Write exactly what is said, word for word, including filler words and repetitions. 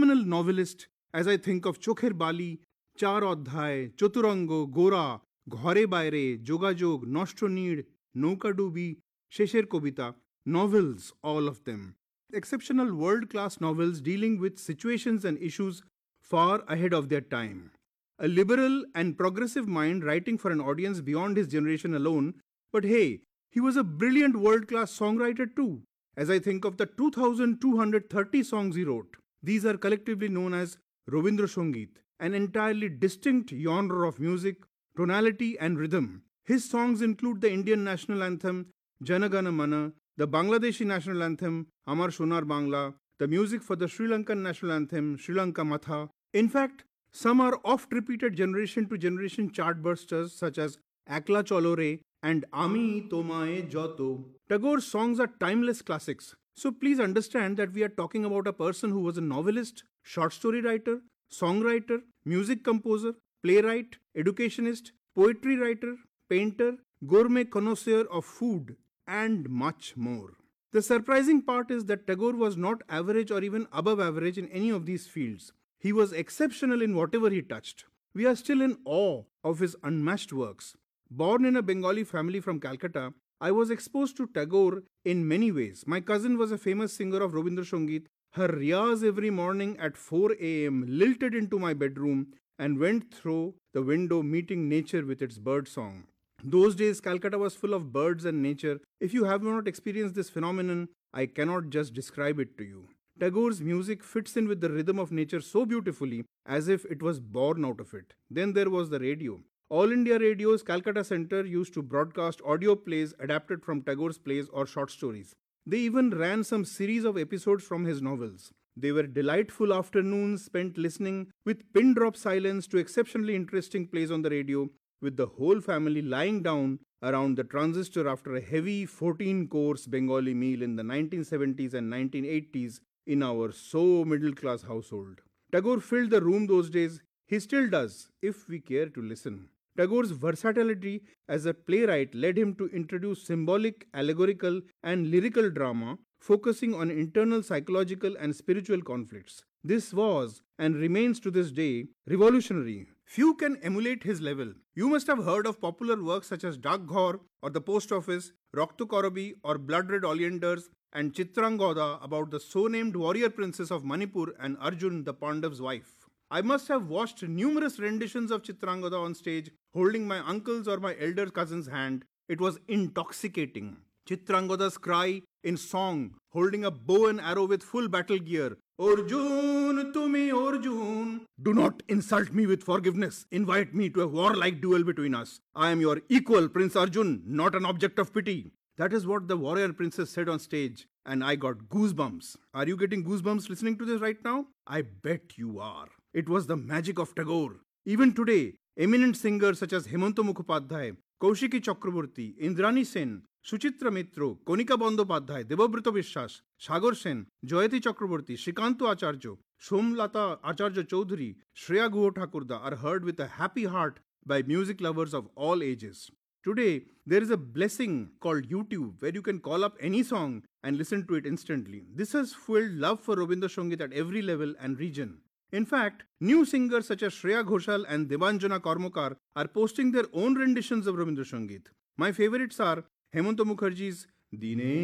phenomenal novelist as I think of Chokher Bali, Char Odhai, Choturango, Gora, Ghore Baire, Jogajog, Noshto Need, Noukadubi, Shesher Kobita, novels, all of them. Exceptional world class novels dealing with situations and issues far ahead of their time. A liberal and progressive mind writing for an audience beyond his generation alone, but hey, he was a brilliant world class songwriter too, as I think of the two thousand two hundred thirty songs he wrote. These are collectively known as Robindra Sangeet, an entirely distinct genre of music, tonality, and rhythm. His songs include the Indian national anthem, Jana Gana Mana, the Bangladeshi national anthem, Amar Sonar Bangla, the music for the Sri Lankan national anthem, Sri Lanka Matha. In fact, some are oft repeated generation to generation chartbusters such as Akla Cholore and Ami Tomae Joto. Tagore's songs are timeless classics. So please understand that we are talking about a person who was a novelist, short story writer, songwriter, music composer, playwright, educationist, poetry writer, painter, gourmet connoisseur of food, and much more. The surprising part is that Tagore was not average or even above average in any of these fields. He was exceptional in whatever he touched. We are still in awe of his unmatched works. Born in a Bengali family from Calcutta, I was exposed to Tagore in many ways. My cousin was a famous singer of Robindra Sangeet. Her riyaz every morning at four a.m. lilted into my bedroom and went through the window meeting nature with its bird song. Those days, Calcutta was full of birds and nature. If you have not experienced this phenomenon, I cannot just describe it to you. Tagore's music fits in with the rhythm of nature so beautifully as if it was born out of it. Then there was the radio. All India Radio's Calcutta Centre used to broadcast audio plays adapted from Tagore's plays or short stories. They even ran some series of episodes from his novels. They were delightful afternoons spent listening with pin drop silence to exceptionally interesting plays on the radio, with the whole family lying down around the transistor after a heavy fourteen-course Bengali meal in the nineteen seventies and nineteen eighties in our so middle-class household. Tagore filled the room those days. He still does, if we care to listen. Tagore's versatility as a playwright led him to introduce symbolic, allegorical, and lyrical drama, focusing on internal psychological and spiritual conflicts. This was, and remains to this day, revolutionary. Few can emulate his level. You must have heard of popular works such as Dak Ghor or The Post Office, Rakto Korobi or Blood Red Oleanders, and Chitrangoda about the so-named warrior princess of Manipur and Arjun, the Pandav's wife. I must have watched numerous renditions of Chitrangoda on stage, holding my uncle's or my elder cousin's hand. It was intoxicating. Chitrangoda's cry in song, holding a bow and arrow with full battle gear. Arjun, tumi Arjun. Do not insult me with forgiveness. Invite me to a warlike duel between us. I am your equal, Prince Arjun, not an object of pity. That is what the warrior princess said on stage, and I got goosebumps. Are you getting goosebumps listening to this right now? I bet you are. It was the magic of Tagore. Even today, eminent singers such as Hemanta Mukhopadhyay, Kaushiki Chakraborty, Indrani Sen, Suchitra Mitro, Konika Bandyopadhyay, Debabrata Vishwas, Sagar Sen, Jayati Chakraborty, Srikanto Acharya, Somlata Acharya Chaudhary, Shreya Guha Thakurda are heard with a happy heart by music lovers of all ages. Today, there is a blessing called YouTube where you can call up any song and listen to it instantly. This has fueled love for Robindra Sangeet at every level and region. In fact, new singers such as Shreya Ghoshal and Debanjana Karmokar are posting their own renditions of Robindra Sangeet. My favorites are Hemanta Mukherjee's Dine